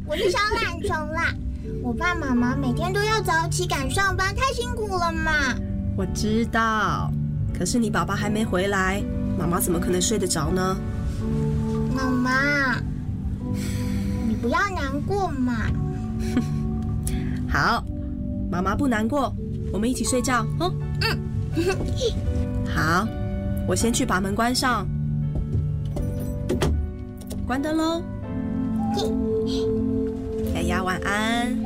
我是小懒虫啦。我爸妈妈每天都要早起赶上班，太辛苦了嘛。 我知道，可是你爸爸还没回来，妈妈怎么可能睡得着呢？ 妈妈，你不要难过嘛。 好，妈妈不难过，我们一起睡觉哦。好，我先去把门关上，关灯喽。雅雅晚安。